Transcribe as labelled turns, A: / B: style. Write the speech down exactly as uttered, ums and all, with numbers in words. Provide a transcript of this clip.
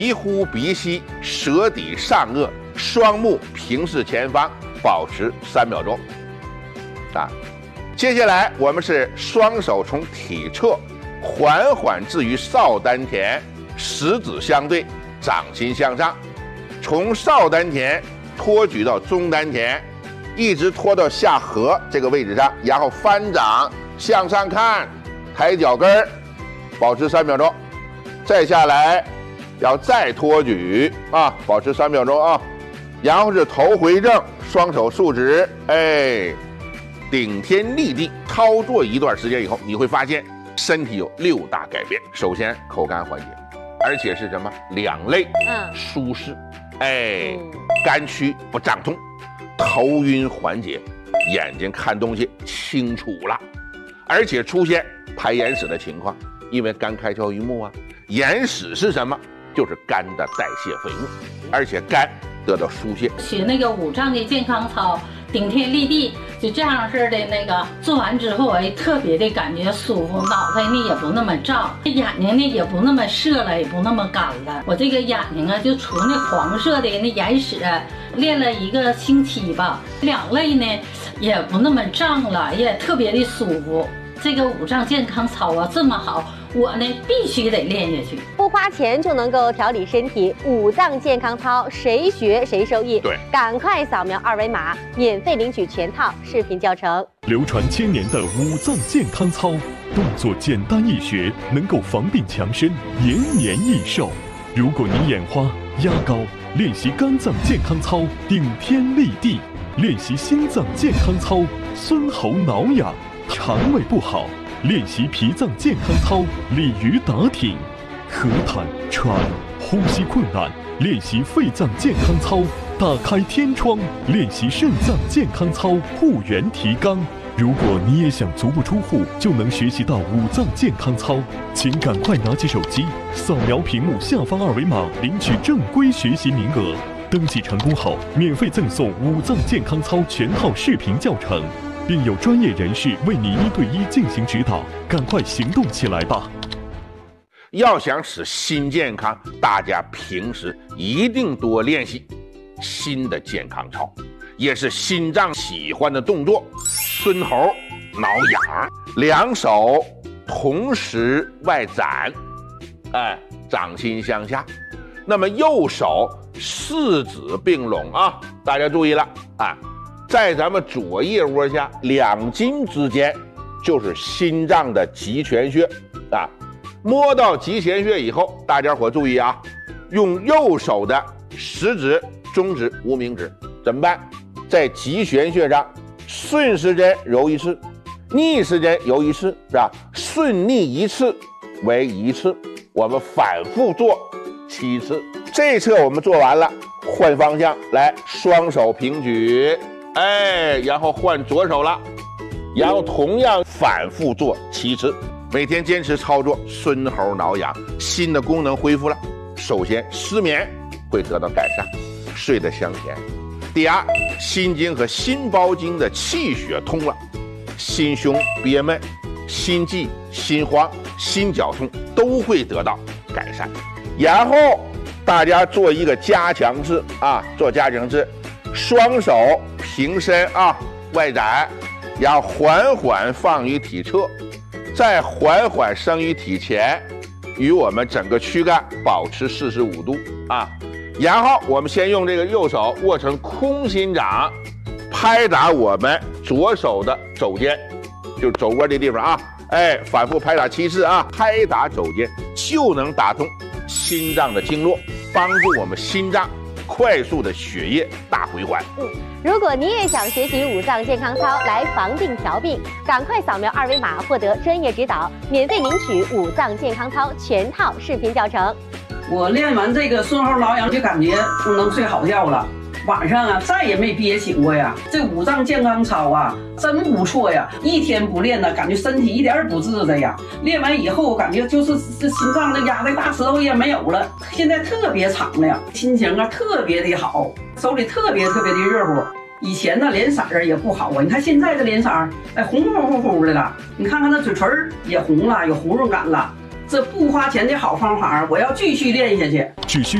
A: 鼻呼鼻吸，舌抵上颚，双目平视前方，保持三秒钟。啊，接下来我们是双手从体侧缓缓置于少丹田，食指相对，掌心向上，从少丹田托举到中丹田，一直拖到下颌这个位置上，然后翻掌向上看，抬脚跟儿，保持三秒钟。再下来要再托举啊，保持三秒钟啊。然后是头回正，双手竖直，哎，顶天立地。操作一段时间以后，你会发现身体有六大改变。首先口干缓解，而且是什么？两肋嗯舒适，哎，嗯、肝区不胀痛，头晕缓解，眼睛看东西清楚了，而且出现排眼屎的情况，因为肝开窍于目啊。眼屎是什么？就是肝的代谢废物，而且肝得到疏泄。
B: 学那个五脏的健康操，顶天立地，就这样式的那个做完之后，哎，特别的感觉舒服，脑袋呢也不那么胀，眼睛呢也不那么涩了，也不那么干了。我这个眼睛啊，就除那黄色的那眼屎，练了一个星期吧，两肋呢也不那么胀了，也特别的舒服。这个五脏健康操啊这么好，我呢必须得练下去。
C: 不花钱就能够调理身体，五脏健康操谁学谁受益。
A: 对，
C: 赶快扫描二维码，免费领取全套视频教程。
D: 流传千年的五脏健康操，动作简单易学，能够防病强身，延年益寿。如果你眼花、压高，练习肝脏健康操，顶天立地；练习心脏健康操，孙喉挠痒。肠胃不好，练习脾脏健康操，鲤鱼打挺；咳痰、喘、呼吸困难，练习肺脏健康操，打开天窗；练习肾脏健康操，护元提肛。如果你也想足不出户就能学习到五脏健康操，请赶快拿起手机，扫描屏幕下方二维码，领取正规学习名额。登记成功后，免费赠送五脏健康操全套视频教程。并有专业人士为你一对一进行指导，赶快行动起来吧！
A: 要想使心健康，大家平时一定多练习心的健康操，也是心脏喜欢的动作。孙喉挠痒，两手同时外展，哎，掌心向下。那么右手四指并拢啊，大家注意了啊！在咱们左腋窝下两筋之间，就是心脏的极泉穴啊。摸到极泉穴以后，大家伙注意啊，用右手的食指、中指、无名指怎么办？在极泉穴上顺时针揉一次，逆时针揉一次，是吧？顺逆一次为一次，我们反复做七次。这一侧我们做完了，换方向来，双手平举。哎，然后换左手了，然后同样反复做七次，每天坚持操作，孙喉挠痒，心的功能恢复了。首先，失眠会得到改善，睡得香甜；第二，心经和心包经的气血通了，心胸憋闷、心悸、心慌、心绞痛都会得到改善。然后大家做一个加强式啊，做加强式，双手平伸啊，外展，然后缓缓放于体侧，再缓缓升于体前，与我们整个躯干保持四十五度啊。然后我们先用这个右手握成空心掌，拍打我们左手的肘尖，就是肘窝这地方啊，哎，反复拍打七次啊，拍打肘尖就能打通心脏的经络，帮助我们心脏快速的血液大回环。
C: 嗯，如果你也想学习五脏健康操来防病调病，赶快扫描二维码获得专业指导，免费领取五脏健康操全套视频教程。
E: 我练完这个孙喉挠痒就感觉能睡好觉了，晚上啊再也没憋醒过呀。这五脏健康操啊真不错呀，一天不练呢，感觉身体一点不自在呀。练完以后感觉就是这心脏的压的大石头也没有了，现在特别敞亮，心情啊特别的好，手里特别特别的热乎。以前呢脸色儿也不好啊，你看现在的脸色儿，哎红乎乎乎的了，你看看那嘴唇也红了，有红润感了。 这不花钱的好方法，我要继续练下去。
D: 只需